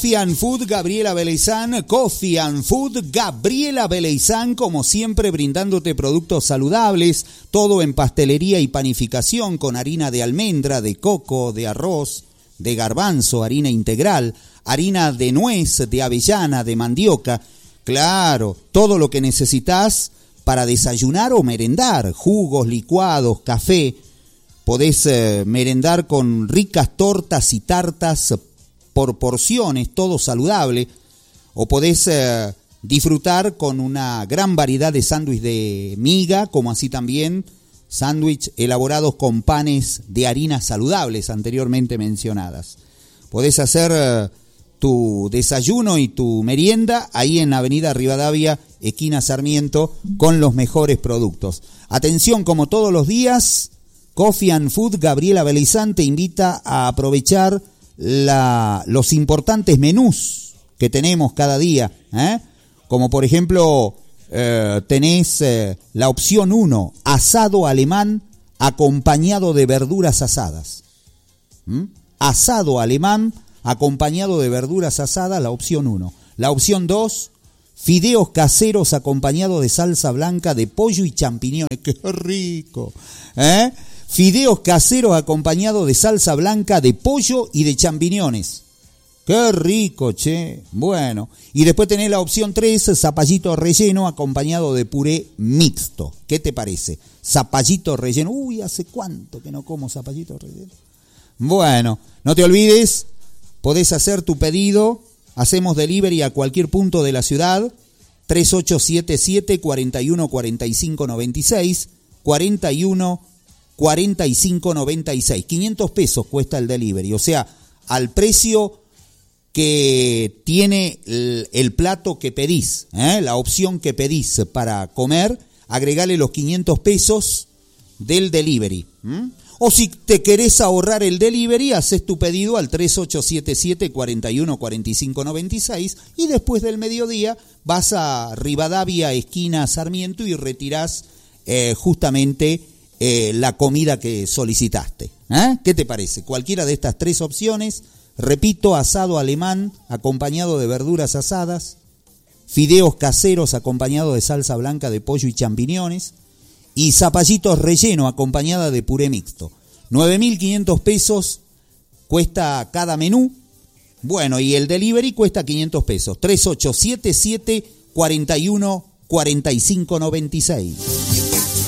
Coffee and Food Gabriela Beleizán, Coffee and Food Gabriela Beleizán, como siempre brindándote productos saludables, todo en pastelería y panificación con harina de almendra, de coco, de arroz, de garbanzo, harina integral, harina de nuez, de avellana, de mandioca, claro, todo lo que necesitas para desayunar o merendar, jugos, licuados, café, podés merendar con ricas tortas y tartas por porciones, todo saludable, o podés disfrutar con una gran variedad de sándwiches de miga, como así también sándwiches elaborados con panes de harinas saludables anteriormente mencionadas. Podés hacer tu desayuno y tu merienda ahí en Avenida Rivadavia, esquina Sarmiento, con los mejores productos. Atención, como todos los días, Coffee and Food Gabriela Beleizán te invita a aprovechar los importantes menús que tenemos cada día, como por ejemplo tenés la opción 1, asado alemán acompañado de verduras asadas. Asado alemán acompañado de verduras asadas, la opción 1. La opción 2, fideos caseros acompañados de salsa blanca de pollo y champiñones. ¡Qué rico! Fideos caseros acompañados de salsa blanca de pollo y de champiñones. ¡Qué rico, che! Bueno, y después tenés la opción 3, zapallito relleno acompañado de puré mixto. ¿Qué te parece? Zapallito relleno. Uy, ¿hace cuánto que no como zapallito relleno? Bueno, no te olvides, podés hacer tu pedido. Hacemos delivery a cualquier punto de la ciudad. 3877 41 45 96 41 45 96. 500 pesos cuesta el delivery, o sea, al precio que tiene el plato que pedís, la opción que pedís para comer, agregale los 500 pesos del delivery. O si te querés ahorrar el delivery, haces tu pedido al 3877 41 45 96 y después del mediodía vas a Rivadavia, esquina Sarmiento, y retirás justamente la comida que solicitaste. ¿Qué te parece? Cualquiera de estas tres opciones, repito, asado alemán acompañado de verduras asadas, fideos caseros acompañados de salsa blanca de pollo y champiñones, y zapallitos relleno acompañada de puré mixto. 9.500 pesos cuesta cada menú. Bueno, y el delivery cuesta 500 pesos. 3877 41 45 96.